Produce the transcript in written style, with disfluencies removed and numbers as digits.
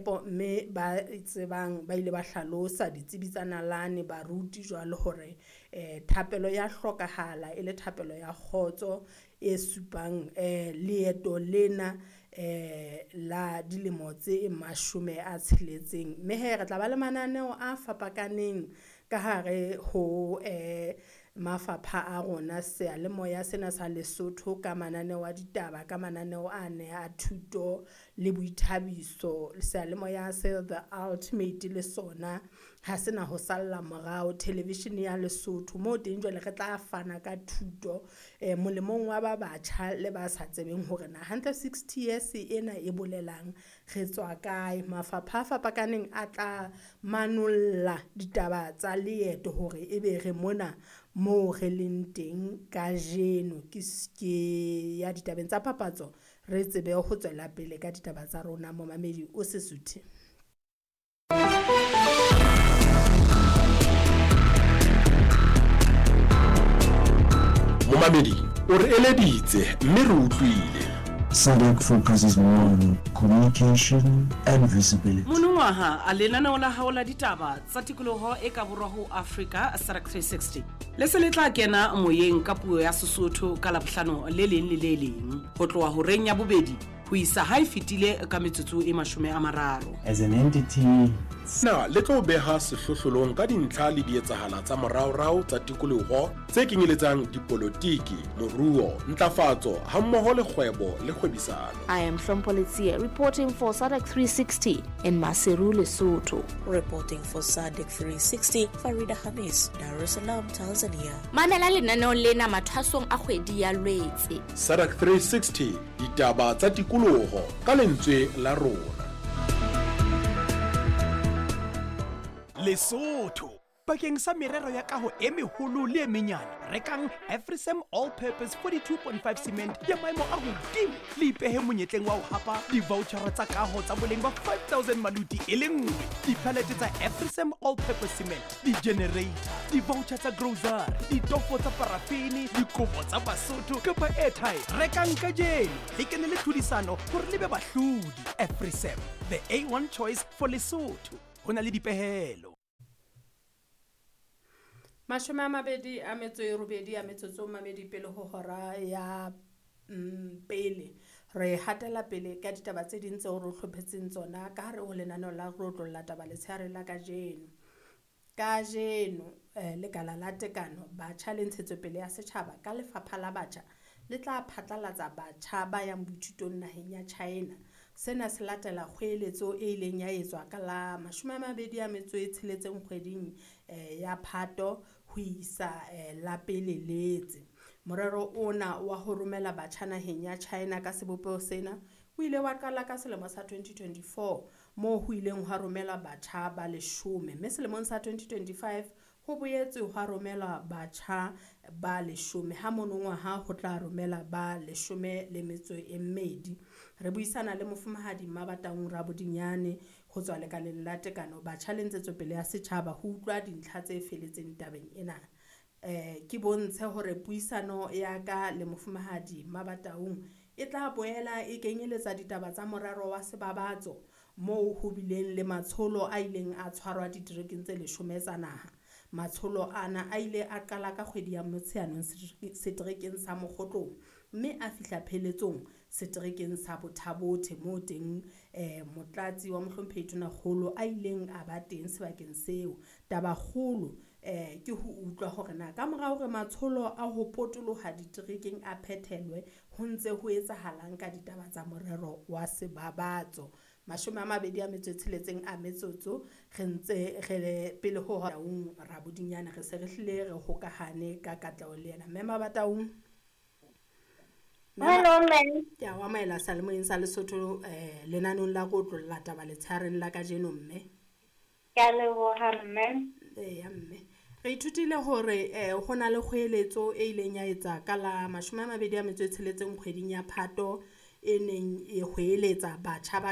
phepo mme ba tsebang ba ile ba hlalosa ditsebi tsa nalane baruti jwalo hore thapelo ya hlokahala e le thapelo ya khotso e supang leeto lena la dilemo tse 60 mme he re tla ba le mananeo a fapakaneng ka hare ho mafapha a rona seyalemoya sena sa Lesotho ka mananeo a ditaba ka mananeo a ne a thuto le boithabiso seyalemoya se The Ultimate le sona ha sena ho salla morao television ya Lesotho mo teng jwale re tla fana ka thuto molemong wa ba batjha le ba sa tsebeng hore na 160 years ena e bolelang re tswa kae mafapha fapakaneng a tla manulla ditaba tsa leeto hore ebe re mona mo re leng teng ka jeno ke ya ditabeng tsa papatso re tsebe ho tswela pele ka ditaba tsa rona mo mamedi o Sesotho Momamedi o re eleditse mme re utlwile SADC focuses more on communication and visibility. Monongwaha a lenaneo la hao la ditaba tsa tikoloho e ka borwa ho Africa SADC 360 le se le tla kena moyeng ka puo ya Sesotho ka Labohlano le leng le le leng ho tloha ho reng ya bobedi ho isa ha e fetile ka metsotso e 30. As an entity, na le tlo beha sehlohlolong ka dintlha le dietsahala tsa moraorao tsa tikoloho tse kenyeletsang dipolotiki, moruo, ntlafatso hammoho le kgwebo le kgwebisano. I am Shompolitsia reporting for SADC 360 in Maseru, Lesotho. Reporting for SADC 360, Farida Hamis, Dar es Salaam, Tanzania. Mamela lenaneo lena mathwasong a kgwedi ya Lwetse. SADC 360 ditaba tsa tikoloho ka lentswe la rona. Lesotho bakeng sa merero ya kaho e meholo le e menyane rekang Afrisam All Purpose 42.5 cement ya maemo a hodimo le ipehe monyetleng wa ho hapa di-voucher tsa kaho tsa boleng ba 5,000 maluti e le nngwe diphalete tsa Afrisam All Purpose cement di-generator di-voucher tsa grocery ditofo tsa parafini dikobo tsa Basotho kapa airtime rekang ka jeno le kene le tlhodisano hore le be bahlodi Afrisam the A1 choice for Lesotho ho na le dipehelo 28 a metsotso mamedi pele ho hora ya pele re hatela pele ka ditaba tse ding tse o re hlophetseng tsona ka hare ho lenaneo la rotlo la taba le tshare la ka jeno lekala la tekano batjha le ntshetsopele ya setjhaba ka lefapha la batjha le tla phatlalatsa batjha ba yang boithutong naheng ya China sena se latela kgoeletso e ileng ya etswa ka la 26 kgweding ya Phato ho isa la pele letse morero ona wa ho romela batjha naheng ya China ka sebopeo sena o ile wa qala ka selemo sa 2024 mo ho ileng ha romela batjha ba 10 mme selemong sa 2025 ho boetse ho romela batjha ba 10 ha monongwaha ho tla romela ba 12 re buisana le mofumahadi Mabataung Rabodinyane ho tswa lekaleng la tekano batjha le ntshetsopele ya setjhaba ho utlwa dintlha tse feletseng tabeng ena ke bontshe hore puisano ya ka le mofumahadi Mabataung e tla boela e kenyeletsa ditaba tsa morero wa sebabatso moo ho bileng le matsholo a ileng a tshwarwa diterekeng tse 10 tsa naha matsholo ana a ile a qala ka kgwedi ya Motsheanong seterekeng sa Mokgotlong mme a fihla pheletsong seterekeng sa Bothabothe mo teng motlatsi wa Mohlomphehi Tona Kgolo a ileng a ba teng sebakeng seo taba kgolo ke ho utlwa hore na ka mora hore matsholo a ho potoloha diterekeng a phethelwe ho ntse ho etsahalang ka ditaba tsa morero wa sebabatso 26 a metsotso re ntse re pele ho Mabataung Rabodinyane re se re hlile re hokahane ka katleho le yena Mabataung. Hello ma'am. Ya wa maela salemoeng sa Lesotho lenanong la go tlolla taba le tshareng la ka jeno mme. Ke leboha mme. Ya mme. Re ithutile hore ho na le kgoeletso e ileng ya etsa ka la 26 kgweding ya Phato e neng e hweletsa batjha ba